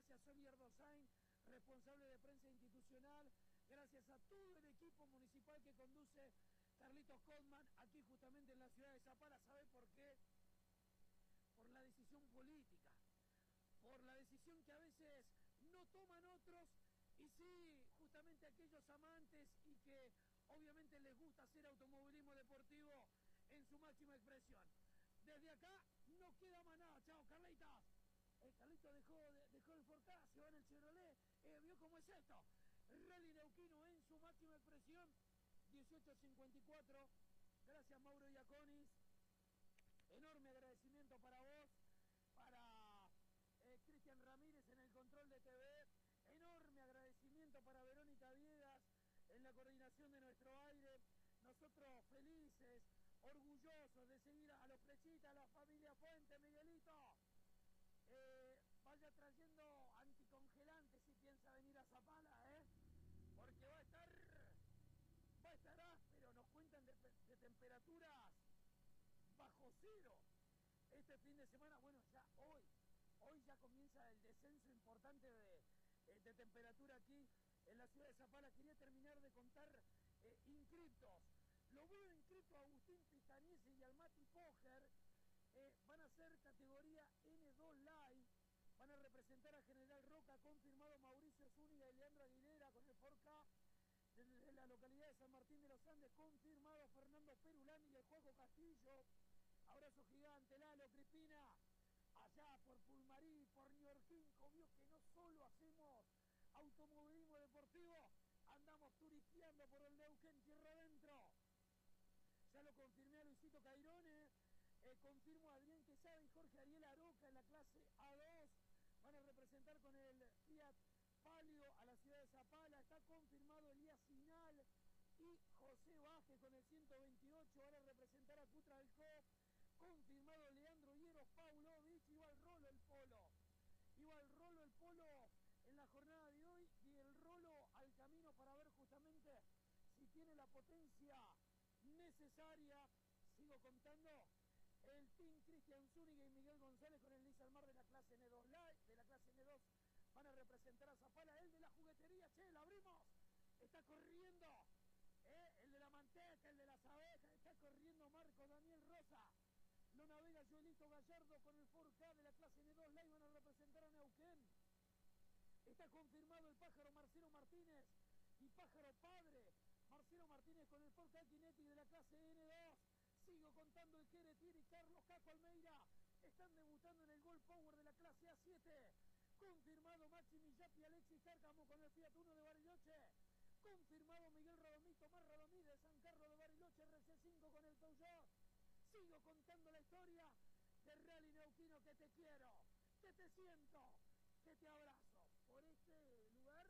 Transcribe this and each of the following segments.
gracias a Olier Dosain, responsable de prensa institucional, gracias a todo el equipo municipal que conduce Carlitos Codman, aquí justamente en la ciudad de Zapala. ¿Sabe por qué? Por la decisión política, por la decisión que a veces no toman otros, y sí, justamente aquellos amantes y que obviamente les gusta hacer automovilismo deportivo en su máxima expresión. Desde acá no queda más nada. Chao, Carlitos. Carlitos dejó el Forca, se va en el Chevrolet. ¿Vio cómo es esto? Rally Neuquino en su máxima expresión. 18:54. Gracias, Mauro Iaconis. Enorme agradecimiento para vos, para Cristian Ramírez en el control de TV. Enorme agradecimiento para Verónica Viegas en la coordinación de nuestro aire. Nosotros felices, orgullosos de seguir a los Flechitas, a la familia Fuente. Miguelito, vaya trayendo anticongelante si piensa venir a Zapala, porque va a estar áspero. Nos cuentan de temperaturas bajo cero este fin de semana. Bueno, ya hoy ya comienza el descenso importante de temperatura aquí en la ciudad de Zapala. Quería terminar de contar inscriptos. Lo veo inscrito a Agustín Pistaniese y al Mati Poger. Van a ser categoría N2 Live. Van a representar a General Roca. Confirmado Mauricio Zúñiga y Leandro Aguilera con el 4K de la localidad de San Martín de los Andes. Confirmado Fernando Perulani y el Juego Castillo. Abrazo gigante, Lalo, Crispina. Allá por Pulmarí, por Ñorquinco. Vio que no solo hacemos automovilismo deportivo, andamos turisteando por el Neuquén tierra adentro. Ya lo confirmé a Luisito Cairone, confirmo a Adrián Quesada y Jorge Ariel Aroca en la clase A2. Van a representar con el Fiat Palio a la ciudad de Zapala. Está confirmado Elías Sinal y José Vázquez con el 128. Van a representar a Cutra del COP. Confirmado Leandro Hieros Paulovich. Iba el Rolo el Polo. Iba el Rolo el Polo en la jornada de hoy, y el Rolo al camino para ver justamente si tiene la potencia necesaria. Sigo contando, el team Cristian Zúñiga y Miguel González con el Nissan Mar de la clase N2 Live, de la clase N2 van a representar a Zapala. El de la juguetería, che, lo abrimos, está corriendo, el de la manteca, el de las abejas, está corriendo Marco Daniel Rosa. Lo navega Joelito Gallardo con el 4K de la clase N2 Live, van a representar a Neuquén. Está confirmado el Pájaro Marcelo Martínez y Pájaro Padre. Marcelo Martínez con el 4K Kinetic de la clase N2. Sigo contando el Queretir y Carlos Caco Almeida. Están debutando en el Gold Power de la clase A7. Confirmado Maxi Millapi y Alexis Cárcamo con el Fiat Uno de Bariloche. Confirmado Miguel Radomí, Tomás Radomí de San Carlos de Bariloche, RC5 con el Peugeot. Sigo contando la historia del Rally Neuquino. Que te quiero, que te siento, que te abrazo. Por este lugar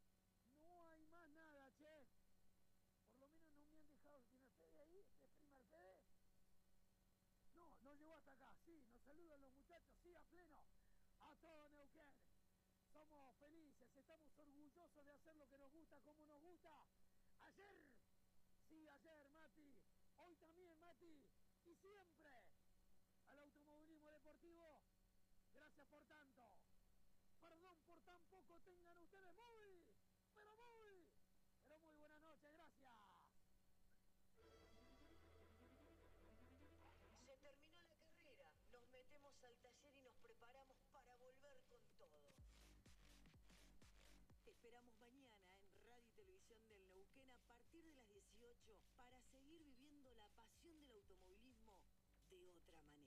no hay más nada, che. Por lo menos no me han dejado. ¿Tiene el Fede ahí? ¿Este prima el Fede? No llegó hasta acá. Sí, nos saludan los muchachos. Sí, a pleno. A todo Neuquén. Somos felices, estamos orgullosos de hacer lo que nos gusta, como nos gusta. Ayer, sí, ayer, Mati. Hoy también, Mati. Y siempre al automovilismo deportivo. Gracias por tanto. Perdón por tan poco. Tengan ustedes pero muy buenas noches. Gracias. Se terminó la carrera. Nos metemos al taller y nos preparamos para volver con todo. Te esperamos mañana en Radio y Televisión del Neuquén a partir de las 18 para seguir viviendo la pasión del automovilismo de otra manera.